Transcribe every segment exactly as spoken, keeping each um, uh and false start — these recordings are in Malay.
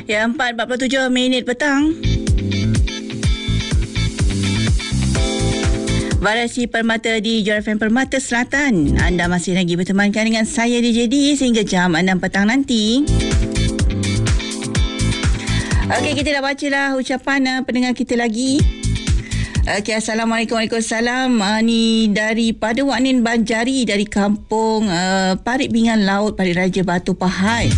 Ya, empat empat puluh tujuh minit petang. Variasi Permata di J F M Permata Selatan. Anda masih lagi bertemankan dengan saya D J D sehingga jam enam petang nanti. Okey, kita dah bacalah ucapan uh, pendengar kita lagi. Okey, Assalamualaikum. Waalaikumsalam. Uh, ni daripada Wak Nin Banjari dari kampung uh, Parit Bingan Laut, Parit Raja, Batu Pahat.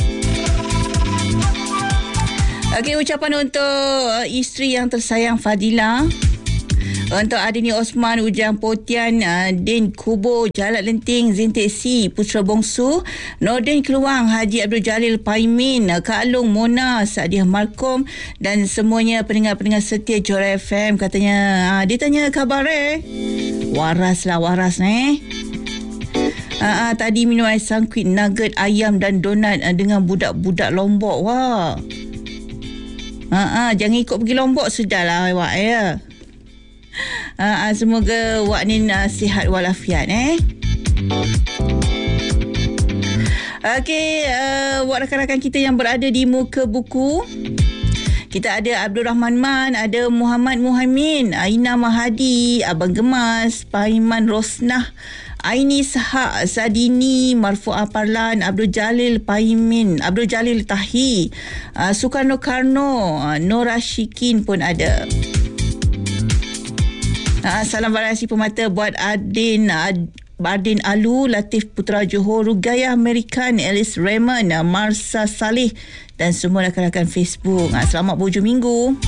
Okey, ucapan untuk uh, isteri yang tersayang Fadila. Untuk Adini Osman, Ujang Potian, uh, Din Kubo, Jalak Lenting, Zintik Si, Putra Bongsu, Nordin Keluang, Haji Abdul Jalil Paimin, uh, Kak Alung, Mona, Saadiah Markom dan semuanya pendengar-pendengar setia Jora F M. Katanya, uh, dia tanya khabar eh. Waras lah, waras eh. Uh, uh, tadi minum air sangkuit, nugget, ayam dan donat uh, dengan budak-budak Lombok. Wah. Uh, uh, jangan ikut pergi Lombok, sudahlah awak ya. Uh, uh, semoga Wak Nin uh, sihat walafiat eh. Okey, uh, buat rakan-rakan kita yang berada di muka buku, kita ada Abdul Rahman Man, ada Muhammad Muhaimin, Aina Mahadi, Abang Gemas, Paiman Rosnah, Aini Sahak, Sadini, Marfu'ah Parlan, Abdul Jalil Paimin, Abdul Jalil Tahi, uh, Sukarno Karno, uh, Nora Shikin pun ada. Uh, salam variasi Permata buat Adin Ad, Adin Alu, Latif Putra Johor, Rugayah American, Alice Raymond, uh, Marsa Salih dan semua rakan-rakan Facebook. Uh, selamat berhujung minggu.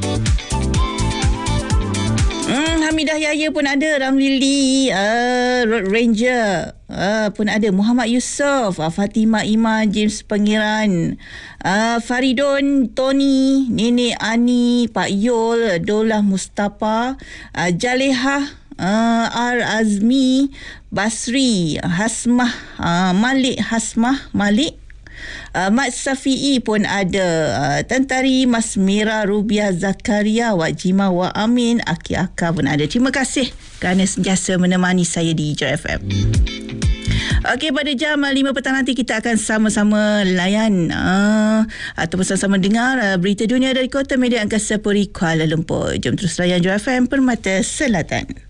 Hmm, Hamidah Yahya pun ada, Ramlili, uh, Road Ranger uh, pun ada, Muhammad Yusof, uh, Fatimah Iman, James Pengiran, uh, Faridun, Tony, Nenek Ani, Pak Yol, Dolah Mustafa, uh, Jalehah, uh, R. Azmi, Basri, Hasmah, uh, Malik Hasmah Malik, Uh, Mat Safi'i pun ada, uh, Tantari Mas Mira, Rubiah Zakaria, Wak Jima, Wak Amin, Aki Aka pun ada. Terima kasih kerana sentiasa menemani saya di J F M. Okey, pada jam lima petang nanti kita akan sama-sama layan uh, ataupun sama-sama dengar uh, berita dunia dari Kota Medan Angkasa Puri, Kuala Lumpur. Jom terus layan J F M Permata Selatan.